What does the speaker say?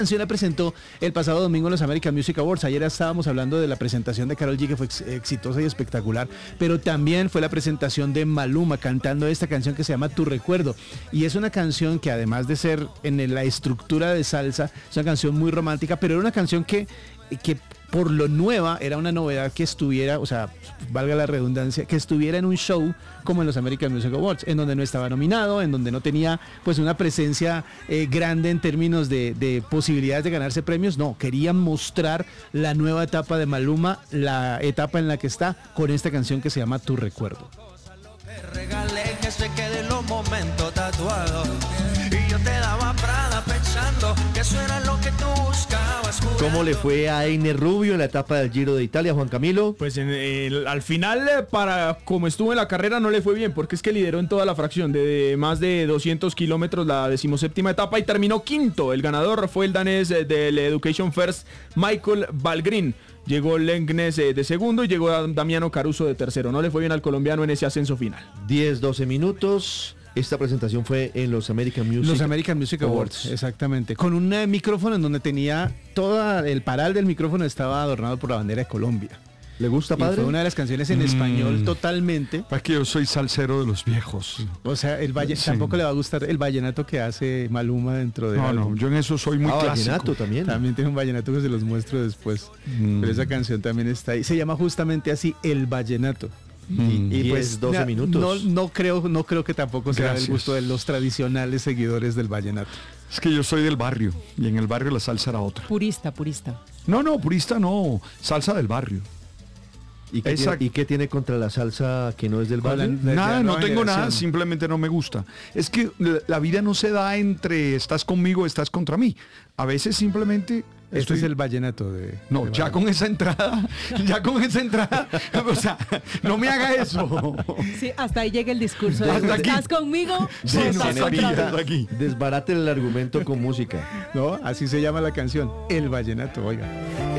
canción la presentó el pasado domingo en los American Music Awards. Ayer estábamos hablando de la presentación de Karol G, que fue exitosa y espectacular, pero también fue la presentación de Maluma cantando esta canción que se llama Tu Recuerdo. Y es una canción que, además de ser en la estructura de salsa, es una canción muy romántica, pero era una canción que por lo nueva, era una novedad que estuviera, o sea, valga la redundancia, que estuviera en un show como en los American Music Awards, en donde no estaba nominado, en donde no tenía pues una presencia grande en términos de posibilidades de ganarse premios. No, querían mostrar la nueva etapa de Maluma, la etapa en la que está, con esta canción que se llama Tu Recuerdo. Regalé que se queden los momentos tatuados y yo te daba Prada pensando que eso era lo que tú buscabas. ¿Cómo le fue a Einer Rubio en la etapa del Giro de Italia, Juan Camilo? Pues al final, para como estuvo en la carrera, no le fue bien, porque es que lideró en toda la fracción de más de 200 kilómetros la 17ª etapa y terminó quinto. El ganador fue el danés del Education First, Michael Valgren. Llegó Lengnes de segundo y llegó Damiano Caruso de tercero. No le fue bien al colombiano en ese ascenso final. 10-12 minutos. Esta presentación fue en los American Music Awards, exactamente. Con un micrófono en donde tenía todo el paral del micrófono estaba adornado por la bandera de Colombia. ¿Le gusta, padre? Y fue una de las canciones en español totalmente. Es que yo soy salsero de los viejos. O sea, tampoco le va a gustar el vallenato que hace Maluma dentro de... No, yo en eso soy muy clásico. Vallenato también. También tiene un vallenato que se los muestro después. Pero esa canción también está ahí. Se llama justamente así, El Vallenato. Y pues 12 minutos. No creo que tampoco sea el gusto de los tradicionales seguidores del vallenato. Es que yo soy del barrio y en el barrio la salsa era otra. Purista. No, purista no, salsa del barrio. ¿Y qué tiene contra la salsa que no es del barrio? Nada, no tengo nada, simplemente no me gusta. Es que la vida no se da entre estás conmigo, estás contra mí. A veces simplemente... Este es el vallenato de... No, de ya con esa entrada, o sea, no me haga eso. Sí, hasta ahí llega el discurso. ¿Estás conmigo? Sí, no, hasta aquí. Desbarate el argumento con música. No, así se llama la canción, El Vallenato, oiga.